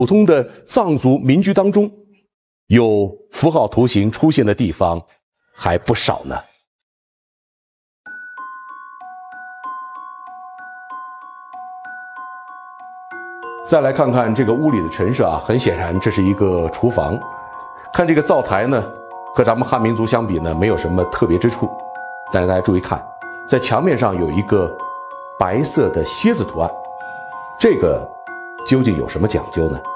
普通的藏族民居当中，有符号图形出现的地方还不少呢。再来看看这个屋里的陈设啊，很显然这是一个厨房。看这个灶台呢，和咱们汉民族相比呢，没有什么特别之处。但是大家注意看，在墙面上有一个白色的蝎子图案，这个究竟有什么讲究呢？